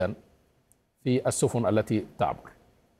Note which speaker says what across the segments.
Speaker 1: في السفن التي تعبر.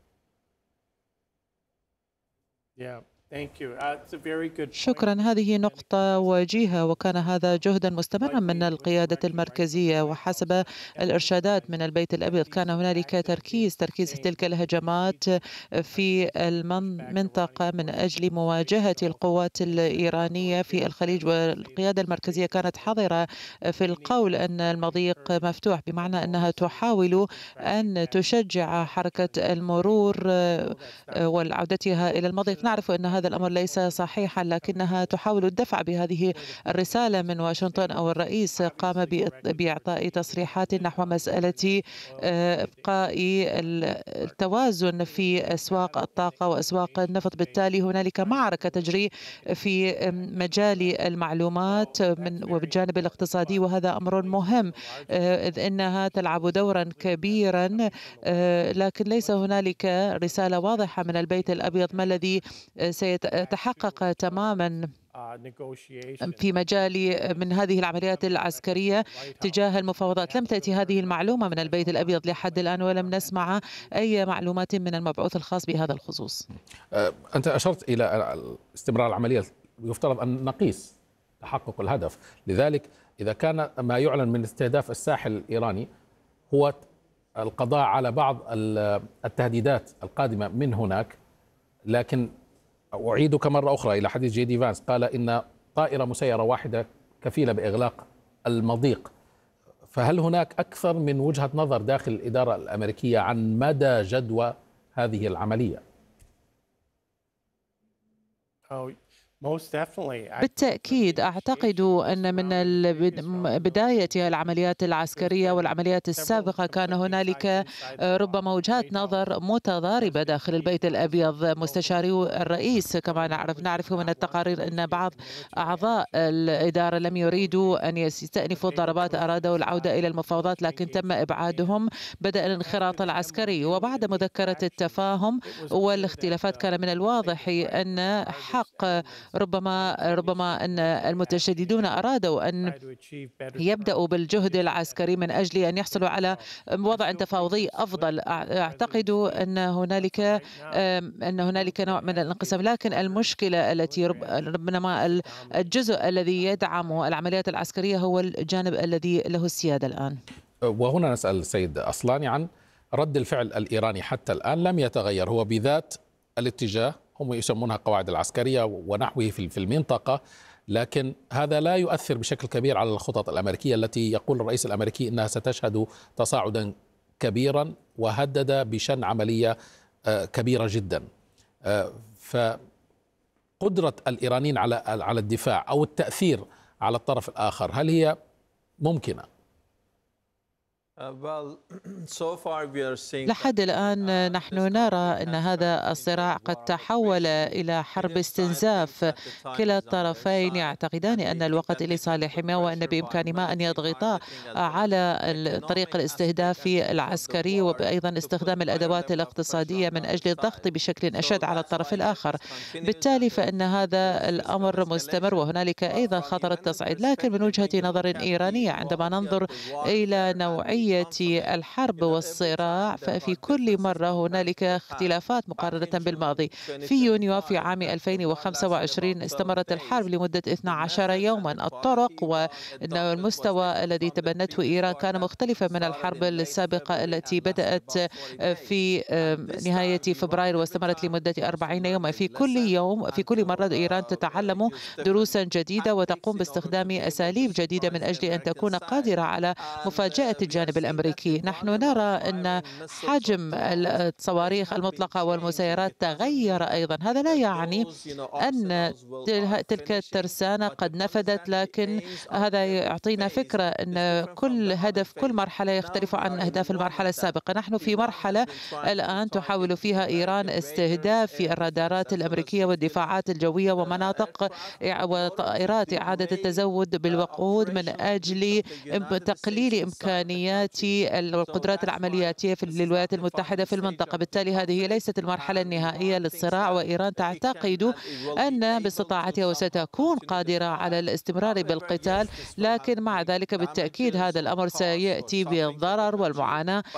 Speaker 2: شكرا، هذه نقطة وجيهة، وكان هذا جهدا مستمرا من القيادة المركزية. وحسب الإرشادات من البيت الأبيض كان هنالك تركيز تلك الهجمات في المنطقة من أجل مواجهة القوات الإيرانية في الخليج، والقيادة المركزية كانت حذرة في القول أن المضيق مفتوح، بمعنى أنها تحاول أن تشجع حركة المرور وعودتها إلى المضيق. نعرف أن هذا الأمر ليس صحيحا، لكنها تحاول الدفع بهذه الرسالة من واشنطن، أو الرئيس قام بإعطاء تصريحات نحو مسألة إبقاء التوازن في أسواق الطاقة وأسواق النفط. بالتالي هنالك معركة تجري في مجال المعلومات وبالجانب الاقتصادي، وهذا أمر مهم إذ إنها تلعب دورا كبيرا، لكن ليس هنالك رسالة واضحة من البيت الأبيض ما الذي سيتحقق تماما في مجال من هذه العمليات العسكرية تجاه المفاوضات. لم تأتي هذه المعلومة من البيت الأبيض لحد الآن، ولم نسمع أي معلومات من المبعوث الخاص بهذا الخصوص.
Speaker 1: أنت أشرت إلى استمرار العملية، يفترض أن نقيس تحقق الهدف. لذلك إذا كان ما يعلن من استهداف الساحل الإيراني هو القضاء على بعض التهديدات القادمة من هناك، لكن أعيدك مرة أخرى إلى حديث جي دي فانس، قال إن طائرة مسيرة واحدة كفيلة بإغلاق المضيق. فهل هناك أكثر من وجهة نظر داخل الإدارة الأمريكية عن مدى جدوى هذه العملية؟
Speaker 2: بالتأكيد أعتقد أن من بداية العمليات العسكرية والعمليات السابقة كان هنالك ربما وجهات نظر متضاربة داخل البيت الأبيض. مستشاري الرئيس كما نعرف من التقارير أن بعض أعضاء الإدارة لم يريدوا أن يستأنفوا الضربات، أرادوا العودة إلى المفاوضات، لكن تم إبعادهم. بدأ الانخراط العسكري، وبعد مذكرة التفاهم والاختلافات كان من الواضح أن حق ربما أن المتشددون أرادوا أن يبدأوا بالجهد العسكري من أجل أن يحصلوا على وضع تفاوضي أفضل. أعتقد أن هنالك نوع من الانقسام، لكن المشكلة التي ربما الجزء الذي يدعم العمليات العسكرية هو الجانب الذي له السيادة الآن.
Speaker 1: وهنا نسأل السيد أصلاني عن رد الفعل الإيراني حتى الآن لم يتغير، هو بذات الاتجاه، هم يسمونها قواعد العسكرية ونحوه في المنطقة، لكن هذا لا يؤثر بشكل كبير على الخطط الأمريكية التي يقول الرئيس الأمريكي أنها ستشهد تصاعدا كبيرا، وهدد بشن عملية كبيرة جدا. فقدرة الإيرانيين على الدفاع أو التأثير على الطرف الآخر هل هي ممكنة؟
Speaker 2: لحد الآن نحن نرى أن هذا الصراع قد تحول إلى حرب استنزاف. كلا الطرفين يعتقدان أن الوقت لصالحهما، وأن بإمكانهما أن يضغطا على طريق الاستهداف العسكري، وأيضا استخدام الأدوات الاقتصادية من أجل الضغط بشكل أشد على الطرف الآخر. بالتالي فإن هذا الأمر مستمر، وهنالك أيضا خطر التصعيد. لكن من وجهة نظر إيرانية عندما ننظر إلى نوعية الحرب والصراع، ففي كل مرة هنالك اختلافات مقارنة بالماضي. في يونيو في عام 2025 استمرت الحرب لمدة 12 يوما. الطرق والمستوى الذي تبنته إيران كان مختلفا من الحرب السابقة التي بدأت في نهاية فبراير واستمرت لمدة 40 يوما. في كل مرة إيران تتعلم دروسا جديدة وتقوم باستخدام أساليب جديدة من أجل أن تكون قادرة على مفاجأة الجانب الأمريكي. نحن نرى أن حجم الصواريخ المطلقة والمسيرات تغير أيضا. هذا لا يعني أن تلك الترسانة قد نفذت، لكن هذا يعطينا فكرة أن كل هدف كل مرحلة يختلف عن أهداف المرحلة السابقة. نحن في مرحلة الآن تحاول فيها إيران استهداف الرادارات الأمريكية والدفاعات الجوية ومناطق وطائرات إعادة التزود بالوقود من أجل تقليل إمكانيات القدرات العملياتية للولايات المتحدة في المنطقة. بالتالي هذه ليست المرحلة النهائية للصراع، وإيران تعتقد أن باستطاعتها ستكون قادرة على الاستمرار بالقتال، لكن مع ذلك بالتأكيد هذا الأمر سيأتي بالضرر والمعاناة